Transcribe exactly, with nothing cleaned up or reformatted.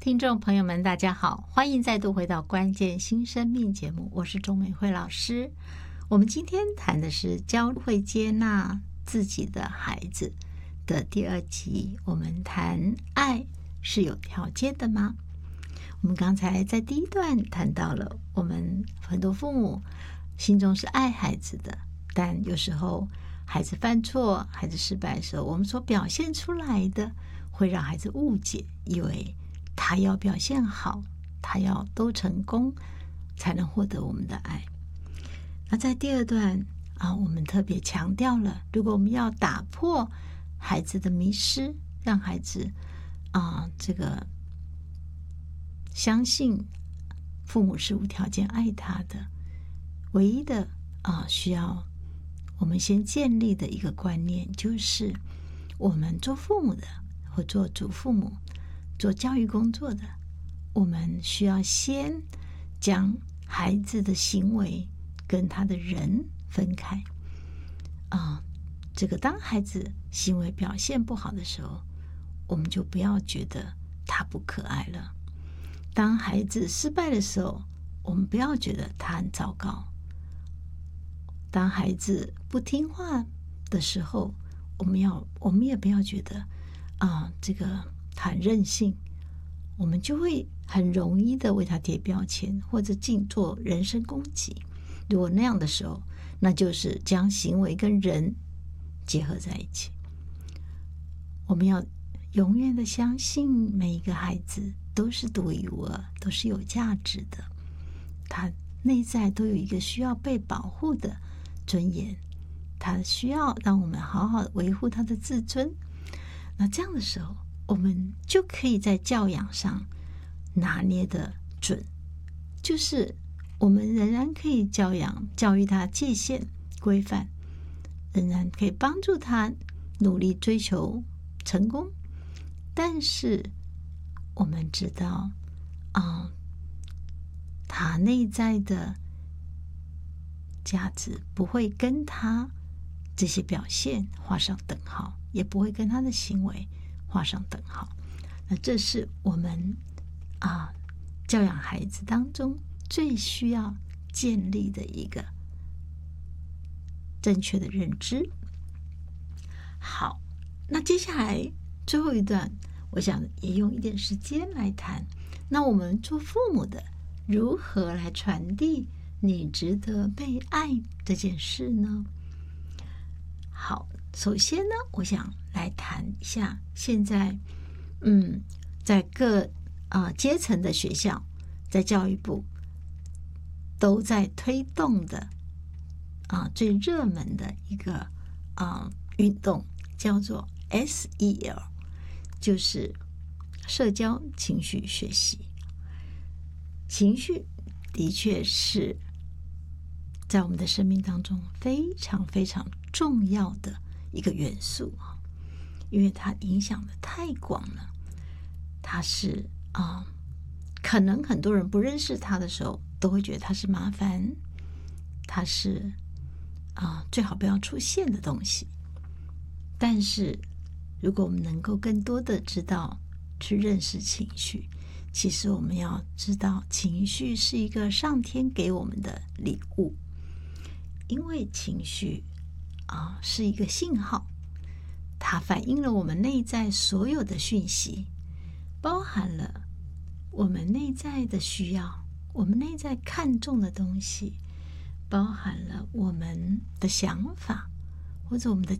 听众朋友们大家好，欢迎再度回到关键新生命节目，我是钟美惠老师。我们今天谈的是教会接纳自己的孩子的第二集，我们谈爱是有条件的吗？我们刚才在第一段谈到了，我们很多父母心中是爱孩子的，但有时候孩子犯错、孩子失败的时候，我们所表现出来的会让孩子误解，以为他要表现好，他要都成功才能获得我们的爱。那在第二段啊，我们特别强调了，如果我们要打破孩子的迷失，让孩子啊这个相信父母是无条件爱他的，唯一的啊需要我们先建立的一个观念，就是我们做父母的或做祖父母做教育工作的，我们需要先将孩子的行为跟他的人分开啊、呃，这个当孩子行为表现不好的时候，我们就不要觉得他不可爱了；当孩子失败的时候，我们不要觉得他很糟糕；当孩子不听话的时候，我们要我们也不要觉得啊、呃，这个他很任性，我们就会很容易的为他贴标签，或者尽做人身攻击。如果那样的时候，那就是将行为跟人结合在一起。我们要永远的相信每一个孩子都是独一无二，都是有价值的，他内在都有一个需要被保护的尊严，他需要让我们好好维护他的自尊。那这样的时候，我们就可以在教养上拿捏的准，就是我们仍然可以教养教育他界限规范，仍然可以帮助他努力追求成功，但是我们知道啊、嗯，他内在的价值不会跟他这些表现画上等号，也不会跟他的行为画上等号。那这是我们啊教养孩子当中最需要建立的一个正确的认知。好，那接下来最后一段，我想也用一点时间来谈，那我们做父母的如何来传递你值得被爱这件事呢？好，首先呢，我想来谈一下现在嗯，在各啊、呃、阶层的学校，在教育部都在推动的啊、呃、最热门的一个啊、呃、运动，叫做 S E L， 就是社交情绪学习。情绪的确是在我们的生命当中非常非常重要的一个元素，因为它影响的太广了。它是啊、呃，可能很多人不认识它的时候，都会觉得它是麻烦，它是啊、呃、最好不要出现的东西。但是，如果我们能够更多的知道去认识情绪，其实我们要知道，情绪是一个上天给我们的礼物，因为情绪啊、呃、是一个信号，它反映了我们内在所有的讯息，包含了我们内在的需要，我们内在看重的东西，包含了我们的想法或者我们的